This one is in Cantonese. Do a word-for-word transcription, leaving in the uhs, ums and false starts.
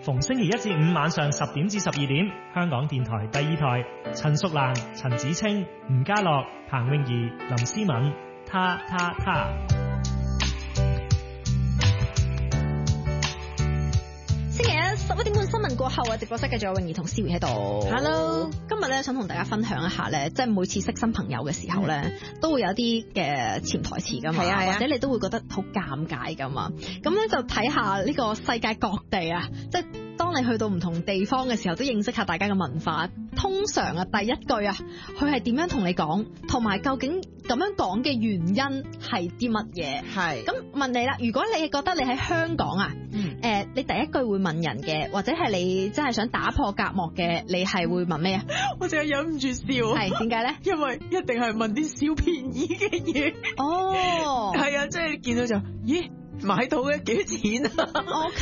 逢星期一至五晚上十點至十二點，香港電台第二台，陳淑蘭、陳子清、吳家樂、彭詠儀、林思敏，他他他。 星期一十一點半新聞過後啊，直播室繼續有泳兒同思維喺度。 Hello， 今日咧想同大家分享一下咧，即係每次識新朋友嘅時候咧，都會有啲嘅潛台詞噶嘛， 係啊係啊， 或者你都會覺得好尷尬噶嘛。咁咧就睇下呢個世界各地啊，即係當你去到唔同地方嘅時候，都認識下大家嘅文化。通常啊，第一句啊，佢係點樣同你講，同埋究竟咁樣講嘅原因係啲乜嘢？ 係咁問你啦，如果你係覺得你喺香港啊， 嗯誒，你第一句會問人嘅，或者係你真係想打破隔膜嘅，你係會問咩啊？ 我淨係忍唔住笑。 係點解咧？ 因為一定係問啲小便宜嘅嘢。 哦， 係啊，即係見到就，咦，買到嘅幾多錢啊？ 我